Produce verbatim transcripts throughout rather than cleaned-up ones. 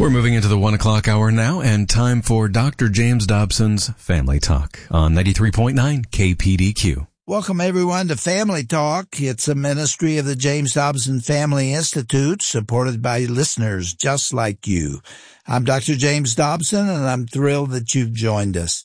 We're moving into the one o'clock hour now, and time for Doctor James Dobson's Family Talk on ninety-three point nine K P D Q. Welcome, everyone, to Family Talk. It's a ministry of the James Dobson Family Institute, supported by listeners just like you. I'm Doctor James Dobson, and I'm thrilled that you've joined us.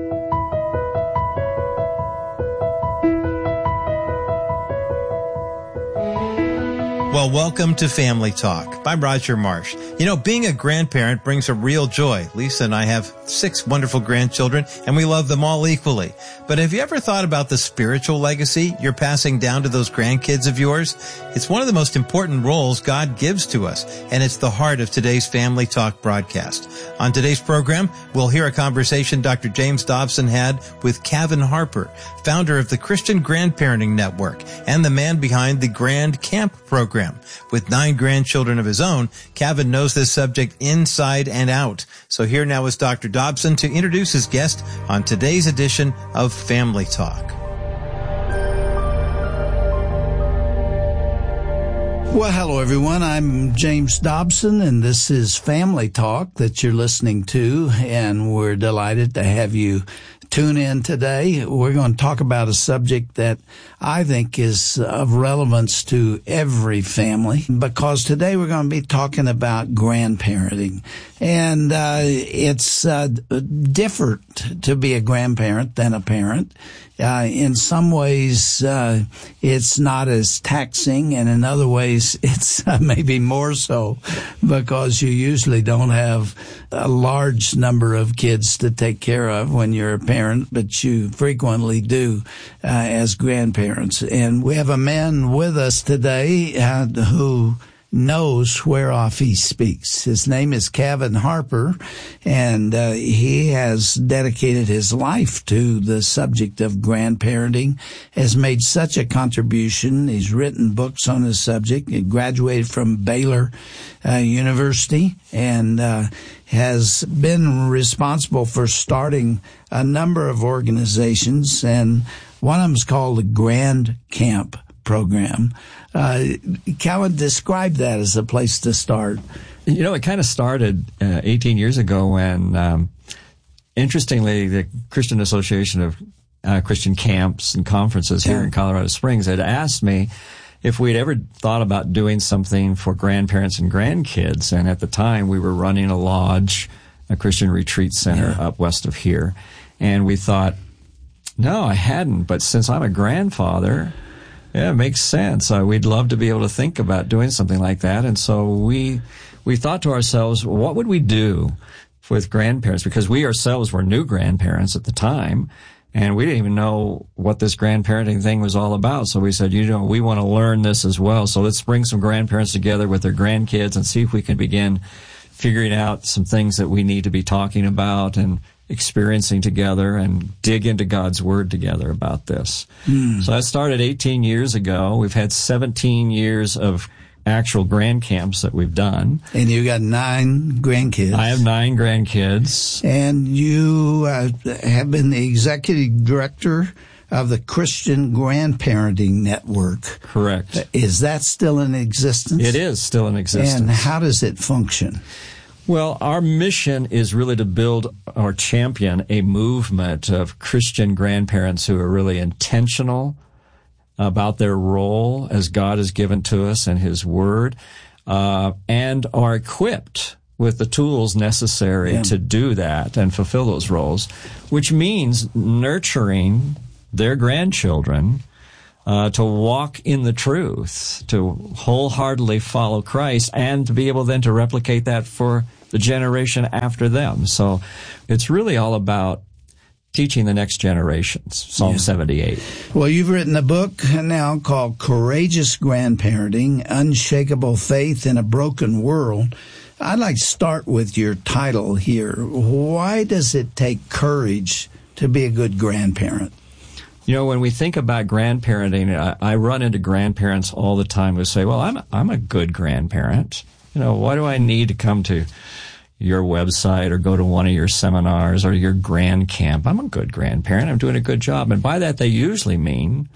Well, welcome to Family Talk. I'm Roger Marsh. You know, being a grandparent brings a real joy. Lisa and I have six wonderful grandchildren, and we love them all equally. But have you ever thought about the spiritual legacy you're passing down to those grandkids of yours? It's one of the most important roles God gives to us, and it's the heart of today's Family Talk broadcast. On today's program, we'll hear a conversation Doctor James Dobson had with Kevin Harper, founder of the Christian Grandparenting Network and the man behind the Grand Camp program. With nine grandchildren of his own, Kevin knows this subject inside and out. So here now is Doctor Dobson to introduce his guest on today's edition of Family Talk. Well, hello, everyone. I'm James Dobson, and this is Family Talk that you're listening to, and we're delighted to have you tune in today. We're going to talk about a subject that I think is of relevance to every family, because today we're going to be talking about grandparenting. And uh, it's uh, different to be a grandparent than a parent. Uh, in some ways, uh, it's not as taxing, and in other ways, it's uh, maybe more so, because you usually don't have a large number of kids to take care of when you're a parent, but you frequently do uh, as grandparents. And we have a man with us today uh, who knows whereof he speaks. His name is Kevin Harper, and uh, he has dedicated his life to the subject of grandparenting, has made such a contribution. He's written books on the subject. He graduated from Baylor uh, University and uh, has been responsible for starting a number of organizations, and one of them is called the Grand Camp program. Uh, Kevin, describe that as a place to start. You know, it kind of started uh, eighteen years ago when, um, interestingly, the Christian Association of uh, Christian Camps and Conferences here yeah. in Colorado Springs had asked me if we'd ever thought about doing something for grandparents and grandkids. And at the time, we were running a lodge, a Christian retreat center yeah. up west of here. And we thought, no, I hadn't. But since I'm a grandfather, yeah, it makes sense. Uh, we'd love to be able to think about doing something like that. And so we we thought to ourselves, what would we do with grandparents? Because we ourselves were new grandparents at the time, and we didn't even know what this grandparenting thing was all about. So we said, you know, we want to learn this as well. So let's bring some grandparents together with their grandkids and see if we can begin figuring out some things that we need to be talking about and experiencing together and dig into God's Word together about this. Mm. So that started eighteen years ago. We've had seventeen years of actual grand camps that we've done. And you got nine grandkids. I have nine grandkids. And you uh, have been the executive director of the Christian Grandparenting Network. Correct. Is that still in existence? It is still in existence. And how does it function? Well, our mission is really to build or champion a movement of Christian grandparents who are really intentional about their role as God has given to us in His Word, uh, and are equipped with the tools necessary yeah. to do that and fulfill those roles, which means nurturing their grandchildren Uh, to walk in the truth, to wholeheartedly follow Christ, and to be able then to replicate that for the generation after them. So it's really all about teaching the next generations, Psalm yeah. seventy-eight. Well, you've written a book now called Courageous Grandparenting, Unshakable Faith in a Broken World. I'd like to start with your title here. Why does it take courage to be a good grandparent? You know, when we think about grandparenting, I, I run into grandparents all the time who say, well, I'm, I'm a good grandparent. You know, why do I need to come to your website or go to one of your seminars or your grand camp? I'm a good grandparent. I'm doing a good job. And by that, they usually mean,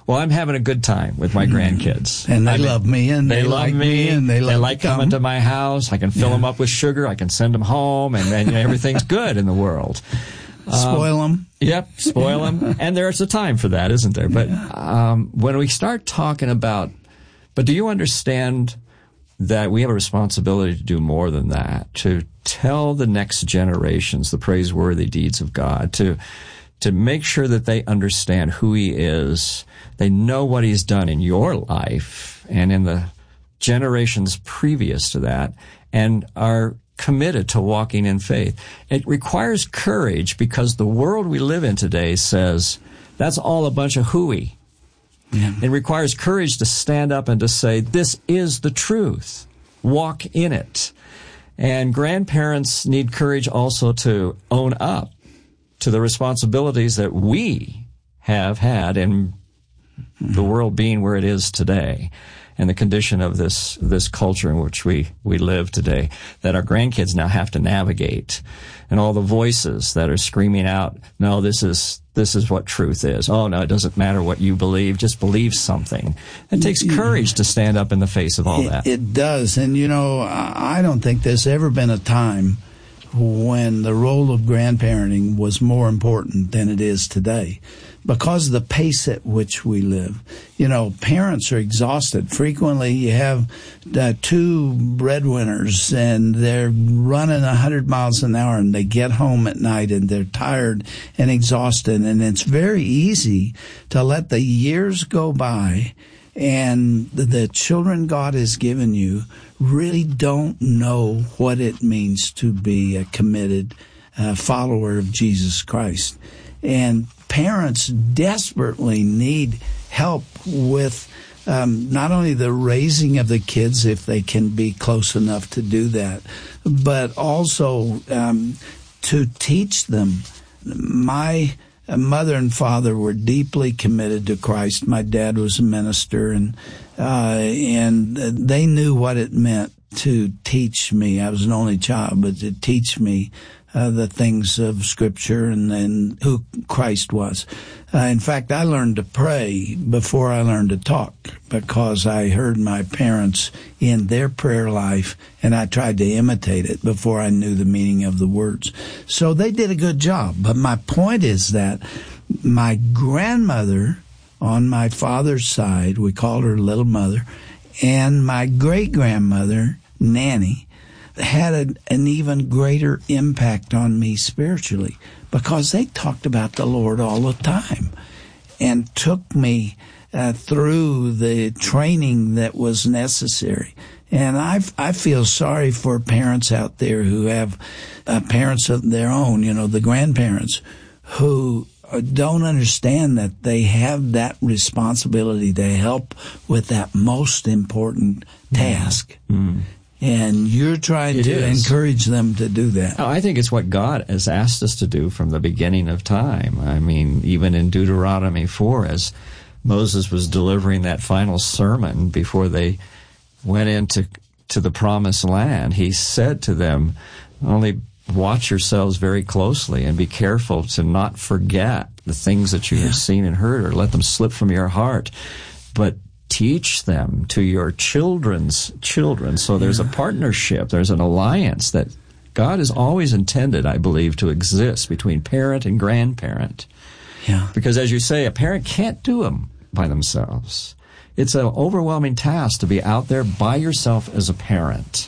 well, I'm having a good time with my grandkids. And they I mean, love me, and they, they love like me, me, and they, they love like to come. coming to my house. I can fill Yeah. them up with sugar. I can send them home, and, and everything's good in the world. Spoil them. Um, yep, spoil them. And there's a time for that, isn't there? But um, when we start talking about, but do you understand that we have a responsibility to do more than that, to tell the next generations the praiseworthy deeds of God, to to make sure that they understand who He is, they know what He's done in your life and in the generations previous to that, and are committed to walking in faith. It requires courage because the world we live in today says that's all a bunch of hooey. Yeah. It requires courage to stand up and to say, this is the truth. Walk in it. And grandparents need courage also to own up to the responsibilities that we have had in the world being where it is today, and the condition of this this culture in which we, we live today, that our grandkids now have to navigate, and all the voices that are screaming out, no, this is this is what truth is. Oh, no, it doesn't matter what you believe, just believe something. It takes courage to stand up in the face of all It, that. it does. And, you know, I don't think there's ever been a time when the role of grandparenting was more important than it is today, because of the pace at which we live. You know, parents are exhausted. Frequently you have uh, two breadwinners and they're running one hundred miles an hour, and they get home at night and they're tired and exhausted. And it's very easy to let the years go by, and the, the children God has given you really don't know what it means to be a committed uh, follower of Jesus Christ. And parents desperately need help with um, not only the raising of the kids, if they can be close enough to do that, but also um, to teach them. My mother and father were deeply committed to Christ. My dad was a minister, and uh, and they knew what it meant to teach me. I was an only child, but to teach me Uh, the things of Scripture and, and who Christ was. Uh, in fact, I learned to pray before I learned to talk, because I heard my parents in their prayer life, and I tried to imitate it before I knew the meaning of the words. So they did a good job. But my point is that my grandmother on my father's side, we called her Little Mother, and my great-grandmother, Nanny, had a, an even greater impact on me spiritually, because they talked about the Lord all the time and took me uh, through the training that was necessary. And I, I feel sorry for parents out there who have uh, parents of their own, you know, the grandparents, who don't understand that they have that responsibility to help with that most important task. Mm. And you're trying It to is. encourage them to do that. Oh, I think it's what God has asked us to do from the beginning of time. I mean, even in Deuteronomy four, as Moses was delivering that final sermon before they went into to the promised land, he said to them, only watch yourselves very closely and be careful to not forget the things that you Yeah. have seen and heard, or let them slip from your heart. But teach them to your children's children. So there's a partnership, there's an alliance that God has always intended, I believe, to exist between parent and grandparent. Yeah. Because as you say, a parent can't do them by themselves. It's an overwhelming task to be out there by yourself as a parent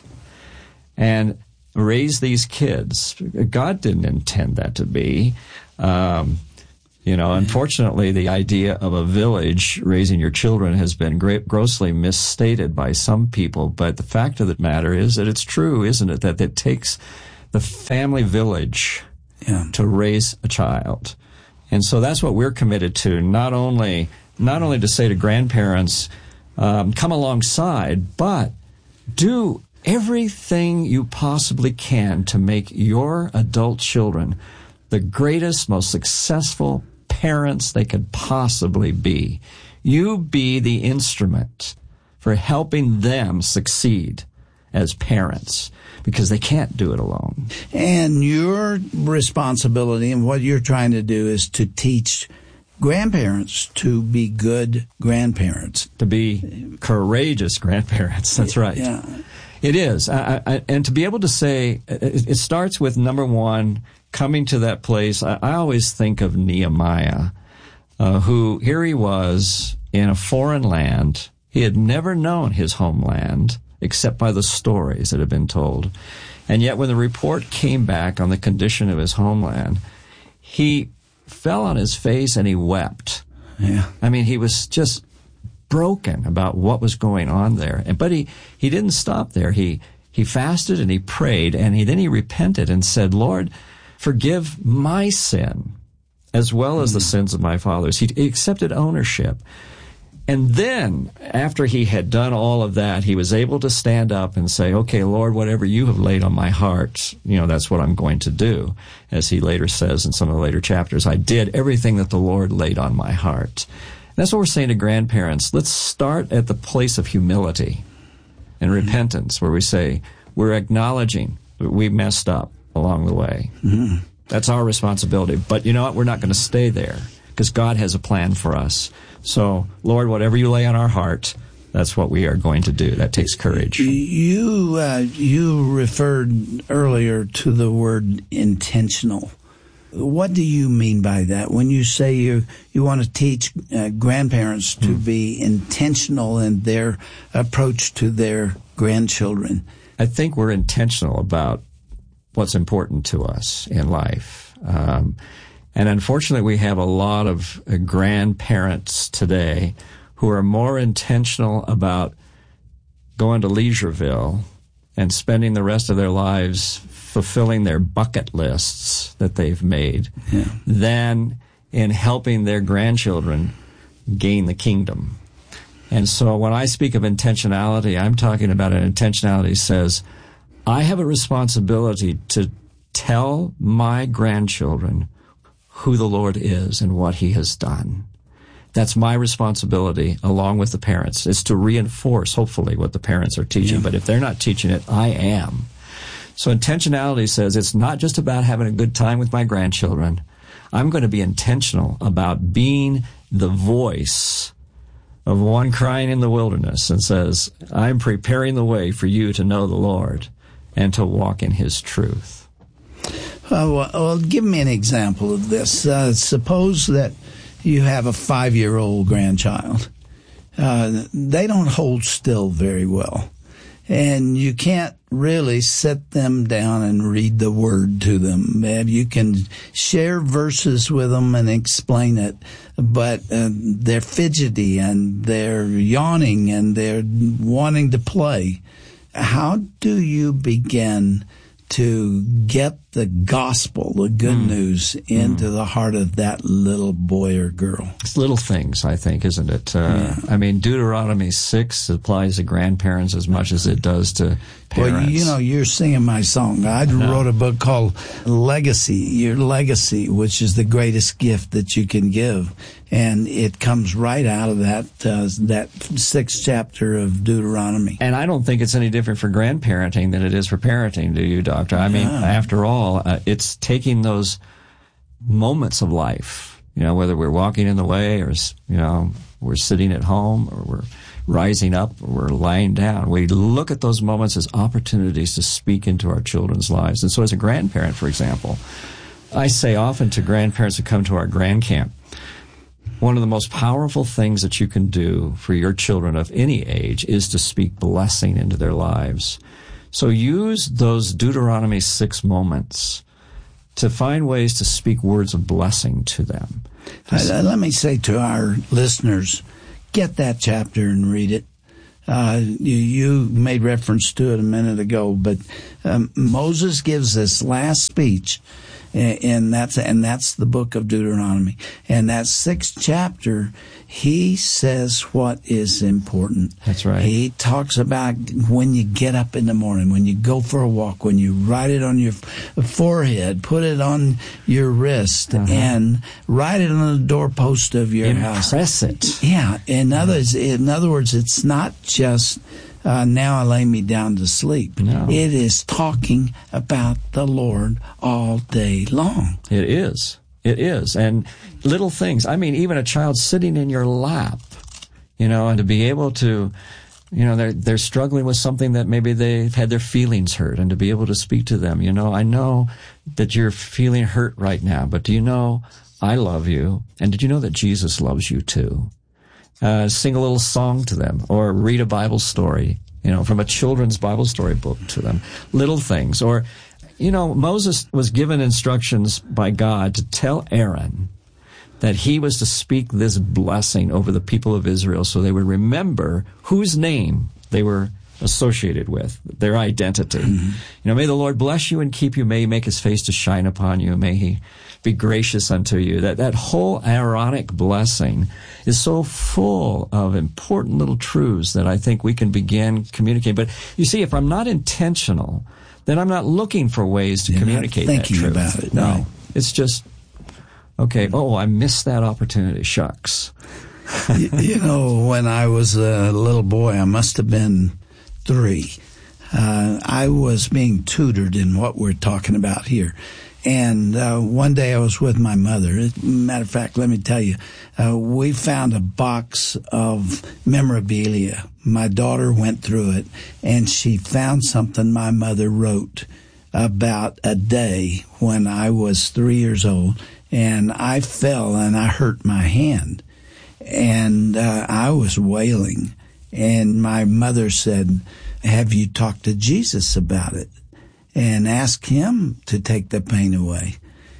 and raise these kids. God didn't intend that to be. Um, You know, unfortunately, the idea of a village raising your children has been great, grossly misstated by some people. But the fact of the matter is that it's true, isn't it, that it takes the family village Yeah. to raise a child. And so that's what we're committed to, not only not only to say to grandparents, um, come alongside, but do everything you possibly can to make your adult children the greatest, most successful parents they could possibly be. You be the instrument for helping them succeed as parents, because they can't do it alone. And your responsibility and what you're trying to do is to teach grandparents to be good grandparents. To be courageous grandparents. That's right. Yeah. It is. I, I, and to be able to say, it, it starts with, number one, coming to that place. I, I always think of Nehemiah, uh, who, here he was in a foreign land. He had never known his homeland except by the stories that had been told. And yet when the report came back on the condition of his homeland, he fell on his face and he wept. Yeah. I mean, he was just broken about what was going on there. But he, he didn't stop there. He, he fasted and he prayed, and he, then he repented and said, Lord, forgive my sin as well as mm-hmm. the sins of my fathers. He, he accepted ownership. And then, after he had done all of that, he was able to stand up and say, okay, Lord, whatever you have laid on my heart, you know, that's what I'm going to do. As he later says in some of the later chapters, I did everything that the Lord laid on my heart. And that's what we're saying to grandparents. Let's start at the place of humility and mm-hmm. repentance, where we say, we're acknowledging that we messed up along the way. Mm-hmm. That's our responsibility. But you know what? We're not going to stay there, because God has a plan for us. So, Lord, whatever you lay on our heart, that's what we are going to do. That takes courage. You uh, you referred earlier to the word intentional. What do you mean by that? When you say you, you want to teach uh, grandparents to mm. be intentional in their approach to their grandchildren? I think we're intentional about what's important to us in life. Um And unfortunately, we have a lot of uh, grandparents today who are more intentional about going to Leisureville and spending the rest of their lives fulfilling their bucket lists that they've made yeah. than in helping their grandchildren gain the kingdom. And so when I speak of intentionality, I'm talking about an intentionality that says, I have a responsibility to tell my grandchildren who the Lord is and what he has done. That's my responsibility, along with the parents. It's to reinforce, hopefully, what the parents are teaching. Yeah. But if they're not teaching it, I am. So intentionality says it's not just about having a good time with my grandchildren. I'm going to be intentional about being the voice of one crying in the wilderness and says, I'm preparing the way for you to know the Lord and to walk in his truth. Uh, well, give me an example of this. Uh, suppose that you have a five-year-old grandchild. Uh, they don't hold still very well. And you can't really sit them down and read the Word to them. You can share verses with them and explain it, but uh, they're fidgety and they're yawning and they're wanting to play. How do you begin to get the gospel, the good mm. news, into mm. the heart of that little boy or girl? It's little things, I think, isn't it? Uh, yeah. I mean, Deuteronomy six applies to grandparents as much as it does to parents. Well, you know, you're singing my song. I no. wrote a book called Legacy, Your Legacy, which is the greatest gift that you can give. And it comes right out of that uh, that sixth chapter of Deuteronomy. And I don't think it's any different for grandparenting than it is for parenting, do you, Doctor? I mean, yeah. after all, uh, it's taking those moments of life, you know, whether we're walking in the way or, you know, we're sitting at home or we're rising up or we're lying down. We look at those moments as opportunities to speak into our children's lives. And so as a grandparent, for example, I say often to grandparents who come to our grand camp, one of the most powerful things that you can do for your children of any age is to speak blessing into their lives. So use those Deuteronomy six moments to find ways to speak words of blessing to them. Uh, let me say to our listeners, get that chapter and read it. Uh, you, you made reference to it a minute ago, but um, Moses gives this last speech, and that's and that's the book of Deuteronomy. And that sixth chapter, he says what is important. That's right. He talks about when you get up in the morning, when you go for a walk, when you write it on your forehead, put it on your wrist, uh-huh. and write it on the doorpost of your Impress house. Impress it. Yeah. In other, in other words, it's not just Uh, now I lay me down to sleep. No. It is talking about the Lord all day long. It is. It is. And little things. I mean, even a child sitting in your lap, you know, and to be able to, you know, they're, they're struggling with something that maybe they've had their feelings hurt, and to be able to speak to them, you know, I know that you're feeling hurt right now, but do you know I love you? And did you know that Jesus loves you too? Uh, sing a little song to them, or read a Bible story, you know, from a children's Bible story book to them. Little things. Or, you know, Moses was given instructions by God to tell Aaron that he was to speak this blessing over the people of Israel so they would remember whose name they were associated with, their identity. Mm-hmm. You know, may the Lord bless you and keep you. May he make his face to shine upon you. May he be gracious unto you. That that whole Aaronic blessing is so full of important little truths that I think we can begin communicating. But you see, if I'm not intentional, then I'm not looking for ways to You're communicate not thinking that truth. About it, no, right. It's just, okay, oh, I missed that opportunity. Shucks. you, you know, when I was a little boy, I must have been three. Uh, I was being tutored in what we're talking about here. And uh, one day I was with my mother. Matter of fact, let me tell you, uh, we found a box of memorabilia. My daughter went through it, and she found something my mother wrote about a day when I was three years old, and I fell and I hurt my hand. And uh, I was wailing. And my mother said, have you talked to Jesus about it and asked him to take the pain away?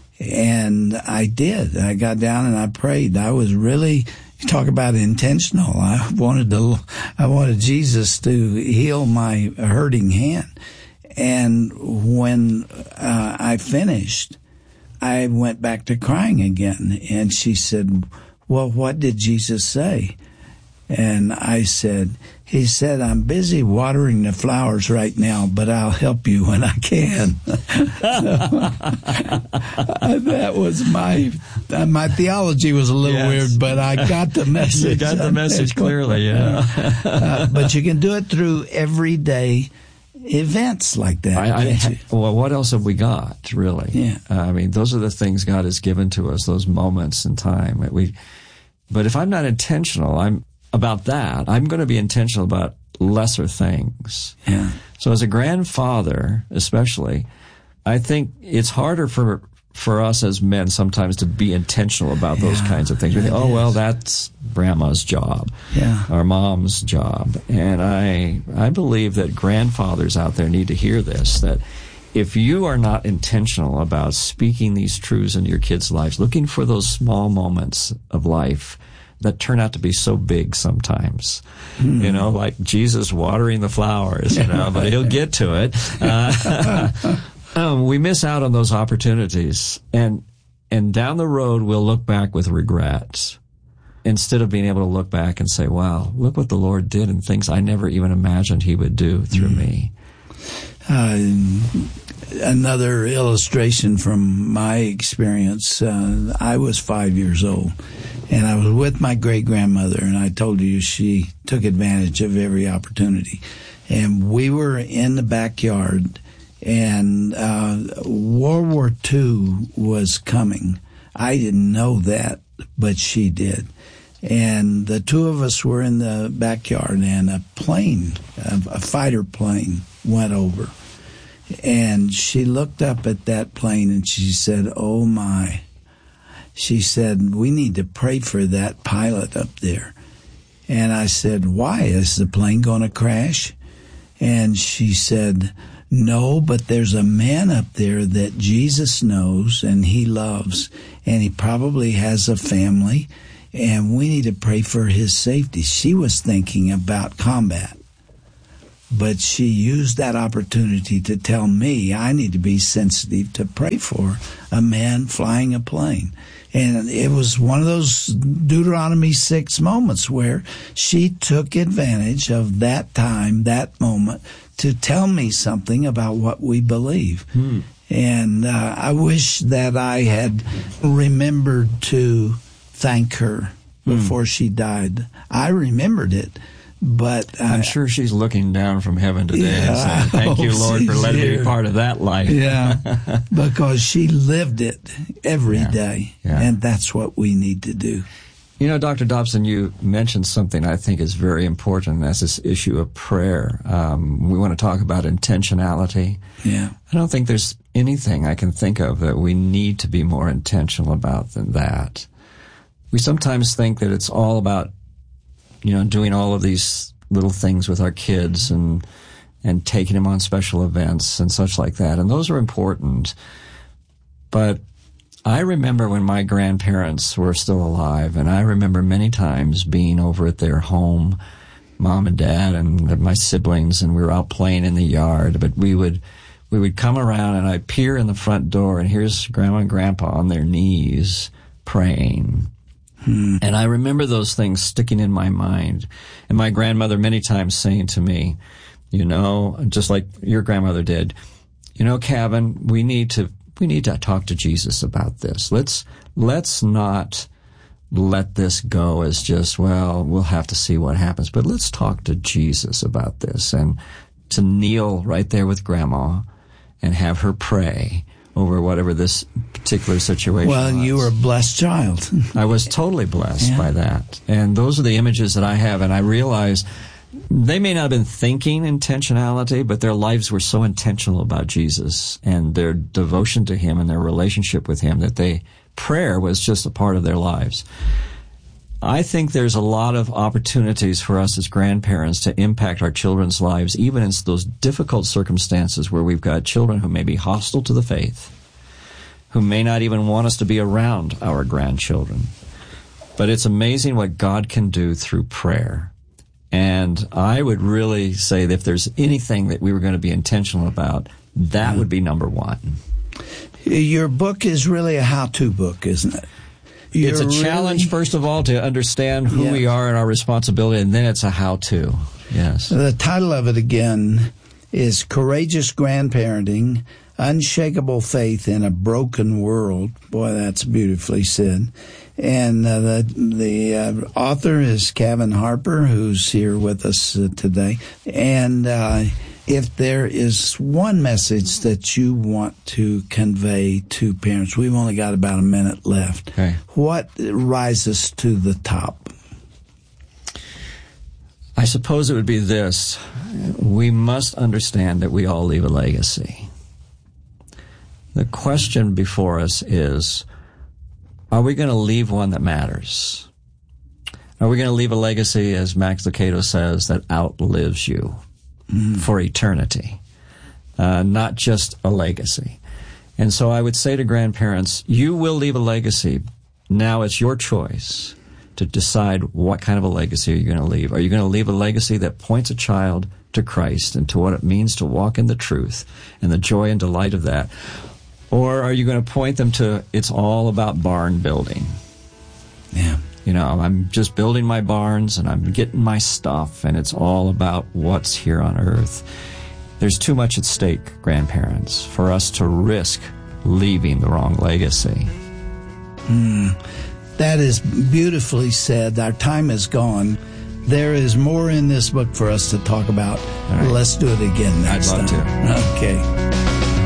And I did. I got down and I prayed. I was really, talk about intentional. I wanted to, I wanted Jesus to heal my hurting hand. And when uh, I finished, I went back to crying again. And she said, well, what did Jesus say? And I said, he said, I'm busy watering the flowers right now, but I'll help you when I can. So, that was my, my theology was a little yes. weird, but I got the message. You got the message clearly, yeah. uh, but you can do it through everyday events like that. I, I, well, what else have we got, really? Yeah. Uh, I mean, those are the things God has given to us, those moments in time. That we, but if I'm not intentional, I'm about that, I'm going to be intentional about lesser things. Yeah. So as a grandfather, especially, I think it's harder for for us as men sometimes to be intentional about those yeah, kinds of things. We think, oh, is. well, that's grandma's job, yeah. or mom's job. And I I believe that grandfathers out there need to hear this, that if you are not intentional about speaking these truths into your kids' lives, looking for those small moments of life that turn out to be so big sometimes, mm. you know, like Jesus watering the flowers, you know, but he'll get to it. Uh, um, we miss out on those opportunities, and and down the road we'll look back with regrets instead of being able to look back and say, wow, look what the Lord did and things I never even imagined he would do through mm. me. Uh, another illustration from my experience, uh, I was five years old, and I was with my great-grandmother, and I told you she took advantage of every opportunity. And we were in the backyard, and uh, World War Two was coming. I didn't know that, but she did. And the two of us were in the backyard, and a plane, a fighter plane, went over. And she looked up at that plane and she said, oh my. She said, we need to pray for that pilot up there. And I said, why? Is the plane going to crash? And she said, no, but there's a man up there that Jesus knows and he loves, and he probably has a family, and we need to pray for his safety. She was thinking about combat. But she used that opportunity to tell me I need to be sensitive to pray for a man flying a plane. And it was one of those Deuteronomy six moments where she took advantage of that time, that moment, to tell me something about what we believe. Hmm. And uh, I wish that I had remembered to thank her before hmm. she died. I remembered it. But I'm I, sure she's looking down from heaven today Yeah, and saying, thank you, Lord, for letting me be part of that life. Yeah, because she lived it every Yeah. day, Yeah. and that's what we need to do. You know, Doctor Dobson, you mentioned something I think is very important. That's this issue of prayer. Um, we want to talk about intentionality. Yeah. I don't think there's anything I can think of that we need to be more intentional about than that. We sometimes think that it's all about, you know, doing all of these little things with our kids and and taking them on special events and such like that. And those are important. But I remember when my grandparents were still alive, and I remember many times being over at their home, mom and dad and my siblings, and we were out playing in the yard. But we would we would come around, and I'd peer in the front door, and here's Grandma and Grandpa on their knees praying. Hmm. And I remember those things sticking in my mind. And my grandmother many times saying to me, you know, just like your grandmother did, you know, Kevin, we need to we need to talk to Jesus about this. Let's let's not let this go as just, well, we'll have to see what happens. But let's talk to Jesus about this, and to kneel right there with Grandma and have her pray over whatever this particular situation Well, was. you were a blessed child. I was totally blessed Yeah. by that. And those are the images that I have, and I realize they may not have been thinking intentionality, but their lives were so intentional about Jesus and their devotion to Him and their relationship with Him that they prayer was just a part of their lives. I think there's a lot of opportunities for us as grandparents to impact our children's lives, even in those difficult circumstances where we've got children who may be hostile to the faith, who may not even want us to be around our grandchildren. But it's amazing what God can do through prayer. And I would really say that if there's anything that we were going to be intentional about, that would be number one. Your book is really a how-to book, isn't it? You're It's a really- challenge, first of all, to understand who Yeah. we are and our responsibility, and then it's a how-to. Yes. The title of it again is Courageous Grandparenting, Unshakable Faith in a Broken World. Boy, that's beautifully said. And uh, the the uh, author is Kevin Harper, who's here with us uh, today. And uh, if there is one message that you want to convey to parents, we've only got about a minute left. Okay. What rises to the top? I suppose it would be this. We must understand that we all leave a legacy. The question before us is, are we going to leave one that matters? Are we going to leave a legacy, as Max Lucado says, that outlives you mm. for eternity? Uh, not just a legacy. And so I would say to grandparents, you will leave a legacy. Now it's your choice to decide what kind of a legacy are you going to leave. Are you going to leave a legacy that points a child to Christ and to what it means to walk in the truth and the joy and delight of that? Or are you going to point them to, it's all about barn building? Yeah. You know, I'm just building my barns and I'm getting my stuff, and it's all about what's here on earth. There's too much at stake, grandparents, for us to risk leaving the wrong legacy. Mm, that is beautifully said. Our time is gone. There is more in this book for us to talk about. Right. Let's do it again next I'd love time. to. Okay.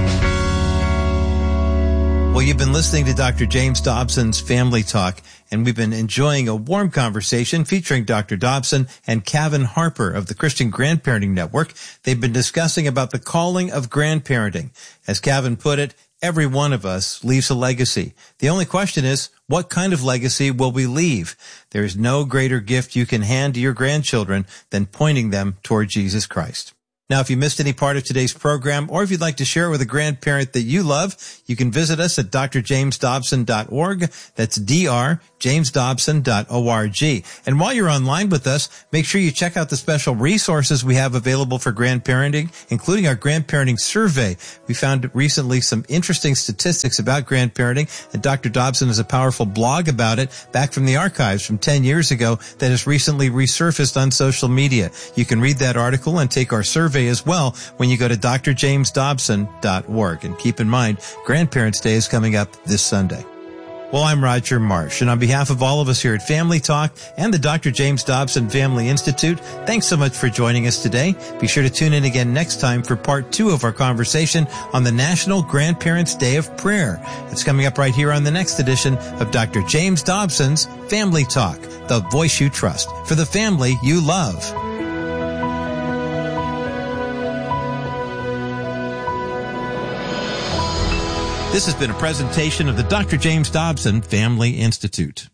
Well, you've been listening to Doctor James Dobson's Family Talk, and we've been enjoying a warm conversation featuring Doctor Dobson and Kevin Harper of the Christian Grandparenting Network. They've been discussing about the calling of grandparenting. As Kevin put it, every one of us leaves a legacy. The only question is, what kind of legacy will we leave? There is no greater gift you can hand to your grandchildren than pointing them toward Jesus Christ. Now, if you missed any part of today's program, or if you'd like to share it with a grandparent that you love, you can visit us at d r james dobson dot org. That's d r james dobson dot org. And while you're online with us, make sure you check out the special resources we have available for grandparenting, including our grandparenting survey. We found recently some interesting statistics about grandparenting, and Doctor Dobson has a powerful blog about it back from the archives from ten years ago that has recently resurfaced on social media. You can read that article and take our survey as well when you go to d r james dobson dot org. And keep in mind, Grandparents' Day is coming up this Sunday. Well, I'm Roger Marsh, and on behalf of all of us here at Family Talk and the Doctor James Dobson Family Institute, thanks so much for joining us today. Be sure to tune in again next time for part two of our conversation on the National Grandparents' Day of Prayer. It's coming up right here on the next edition of Doctor James Dobson's Family Talk, the voice you trust for the family you love. This has been a presentation of the Doctor James Dobson Family Institute.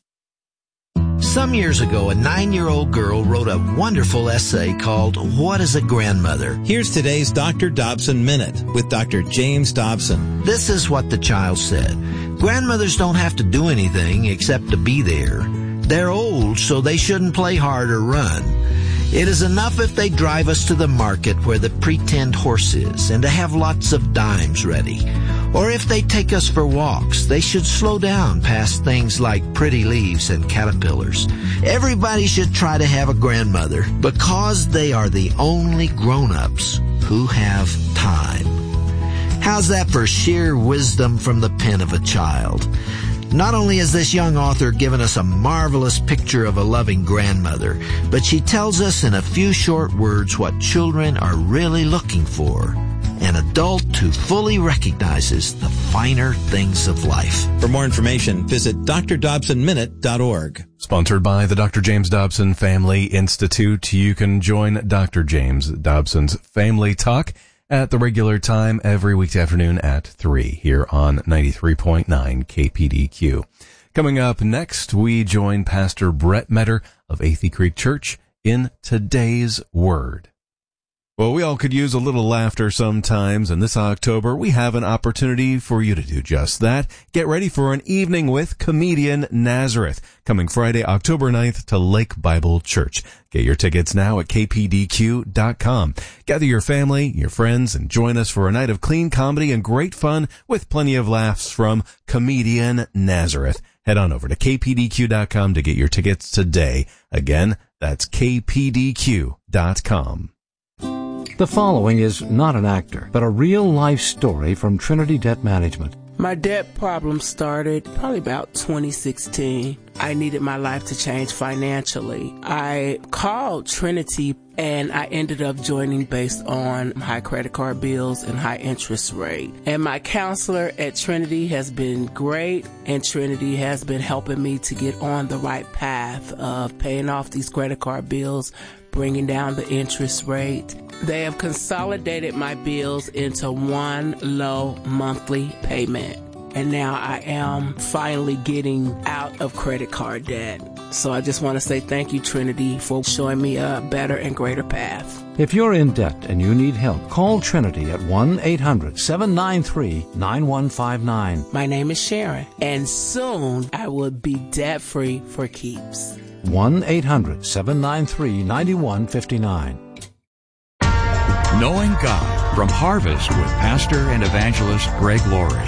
Some years ago, a nine-year-old girl wrote a wonderful essay called What is a Grandmother? Here's today's Doctor Dobson Minute with Doctor James Dobson. This is what the child said. Grandmothers don't have to do anything except to be there. They're old, so they shouldn't play hard or run. It is enough if they drive us to the market where the pretend horse is and to have lots of dimes ready. Or if they take us for walks, they should slow down past things like pretty leaves and caterpillars. Everybody should try to have a grandmother because they are the only grown-ups who have time. How's that for sheer wisdom from the pen of a child? Not only has this young author given us a marvelous picture of a loving grandmother, but she tells us in a few short words what children are really looking for. An adult who fully recognizes the finer things of life. For more information, visit d r dobson minute dot org. Sponsored by the Doctor James Dobson Family Institute. You can join Doctor James Dobson's Family Talk at the regular time every weekday afternoon at three here on ninety-three point nine K P D Q. Coming up next, we join Pastor Brett Metter of Athey Creek Church in Today's Word. Well, we all could use a little laughter sometimes, and this October we have an opportunity for you to do just that. Get ready for an evening with comedian Nazareth, coming Friday, October ninth to Lake Bible Church. Get your tickets now at k p d q dot com. Gather your family, your friends, and join us for a night of clean comedy and great fun with plenty of laughs from comedian Nazareth. Head on over to k p d q dot com to get your tickets today. Again, that's k p d q dot com. The following is not an actor, but a real-life story from Trinity Debt Management. My debt problem started probably about twenty sixteen. I needed my life to change financially. I called Trinity and I ended up joining based on high credit card bills and high interest rate. And my counselor at Trinity has been great, and Trinity has been helping me to get on the right path of paying off these credit card bills, bringing down the interest rate. They have consolidated my bills into one low monthly payment. And now I am finally getting out of credit card debt. So I just want to say thank you, Trinity, for showing me a better and greater path. If you're in debt and you need help, call Trinity at one eight hundred seven nine three nine one five nine. My name is Sharon, and soon I will be debt-free for keeps. one eight hundred seven nine three nine one five nine. Knowing God from Harvest with Pastor and Evangelist Greg Laurie.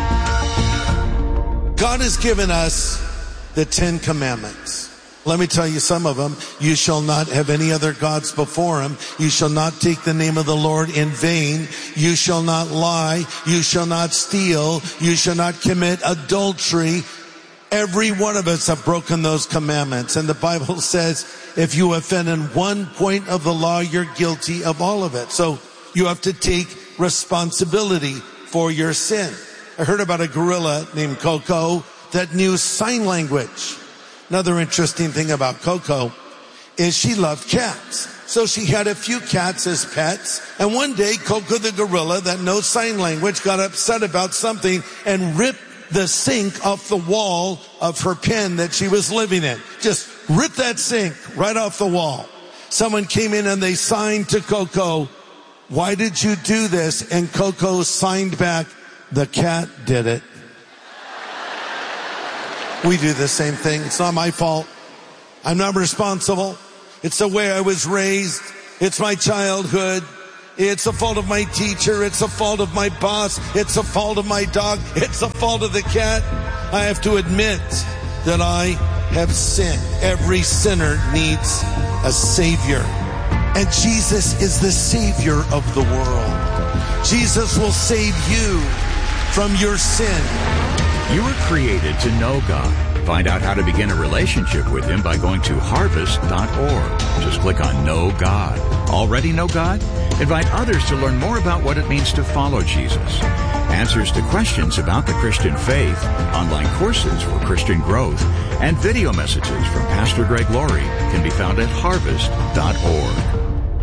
God has given us the Ten Commandments. Let me tell you some of them. You shall not have any other gods before him. You shall not take the name of the Lord in vain. You shall not lie. You shall not steal. You shall not commit adultery. Every one of us have broken those commandments. And the Bible says if you offend in one point of the law, you're guilty of all of it. So you have to take responsibility for your sin. I heard about a gorilla named Coco that knew sign language. Another interesting thing about Coco is she loved cats. So she had a few cats as pets. And one day, Coco the gorilla that knows sign language got upset about something and ripped the sink off the wall of her pen that she was living in. Just ripped that sink right off the wall. Someone came in and they signed to Coco, "Why did you do this?" And Coco signed back, "The cat did it." We do the same thing. It's not my fault. I'm not responsible. It's the way I was raised. It's my childhood. It's the fault of my teacher. It's the fault of my boss. It's the fault of my dog. It's the fault of the cat. I have to admit that I have sinned. Every sinner needs a Savior. And Jesus is the Savior of the world. Jesus will save you from your sin. You were created to know God. Find out how to begin a relationship with Him by going to harvest dot org. Just click on Know God. Already know God? Invite others to learn more about what it means to follow Jesus. Answers to questions about the Christian faith, online courses for Christian growth, and video messages from Pastor Greg Laurie can be found at harvest dot org.